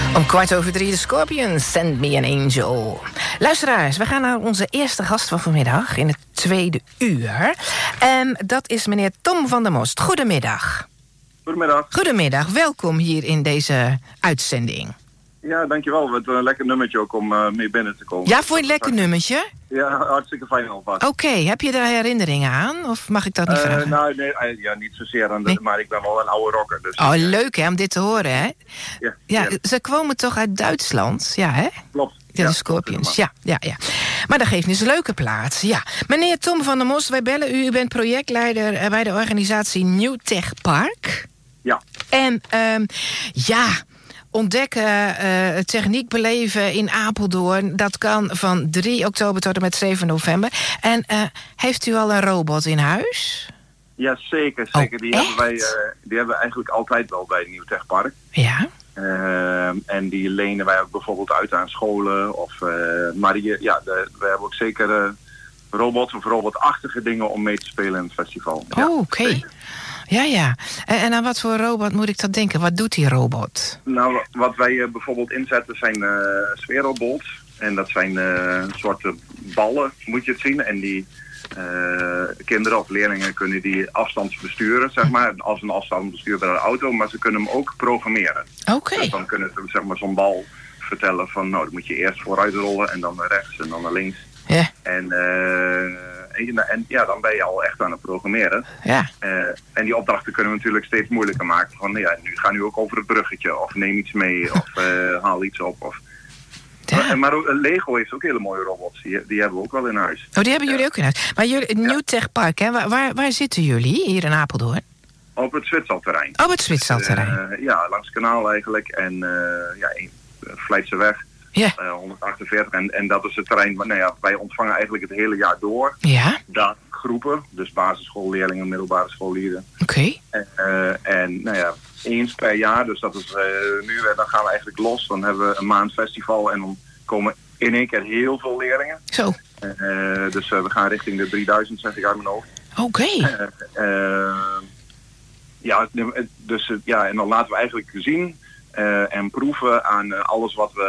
Om 3:15 de Scorpions, Send Me an Angel. Luisteraars, we gaan naar onze eerste gast van vanmiddag in het tweede uur. En dat is meneer Tom van der Most. Goedemiddag. Goedemiddag. Goedemiddag, welkom hier in deze uitzending. Ja, dankjewel. Het is een lekker nummertje ook om mee binnen te komen. Ja, voor een lekker nummertje? Ja, hartstikke fijn alvast. Oké, heb je daar herinneringen aan? Of mag ik dat niet vragen? Nou, nee, ja, niet zozeer aan maar ik ben wel een oude rocker. Dus leuk hè, om dit te horen hè? Ja, ze komen toch uit Duitsland? Ja hè? Klopt. Ja, de Scorpions, ja. Maar dat geeft dus een leuke plaats, ja. Meneer Tom van der Most, wij bellen u. U bent projectleider bij de organisatie New Tech Park. Ja. En ontdekken, techniek beleven in Apeldoorn. Dat kan van 3 oktober tot en met 7 november. En heeft u al een robot in huis? Ja, zeker. Die hebben we eigenlijk altijd wel bij Nieuw Tech Park. Ja. En die lenen wij ook bijvoorbeeld uit aan scholen. Maar we hebben ook zeker robots of robotachtige dingen om mee te spelen in het festival. Oké. Ja. En aan wat voor robot moet ik dat denken? Wat doet die robot? Nou, wat wij bijvoorbeeld inzetten zijn sfeerrobots. En dat zijn soorten ballen, moet je het zien. En die kinderen of leerlingen kunnen die afstandsbesturen, zeg maar. Als een afstandsbestuurbare auto, maar ze kunnen hem ook programmeren. Oké. Dus dan kunnen ze zeg maar zo'n bal vertellen van, nou, dan moet je eerst vooruit rollen en dan naar rechts en dan naar links. Ja. En dan ben je al echt aan het programmeren. Ja. En die opdrachten kunnen we natuurlijk steeds moeilijker maken. Van nu ga nu ook over het bruggetje. Of neem iets mee. Of haal iets op. Maar Lego heeft ook hele mooie robots. Die hebben we ook wel in huis. Die hebben jullie ook in huis. Maar jullie, New Tech Park, hè? Waar zitten jullie hier in Apeldoorn? Op het Zwitserterrein. Op het Zwitserterrein. Langs het kanaal eigenlijk. En Vlijtseweg. Ja. 148. En dat is het terrein. Wij ontvangen eigenlijk het hele jaar door. Ja. Groepen. Dus basisschoolleerlingen, middelbare scholieren. Oké. Eens per jaar. Dus dat is nu. Dan gaan we eigenlijk los. Dan hebben we een maand festival. En dan komen in één keer heel veel leerlingen. Zo. Dus we gaan richting de 3000, zeg ik uit mijn hoofd. Oké. En dan laten we eigenlijk zien en proeven aan alles wat we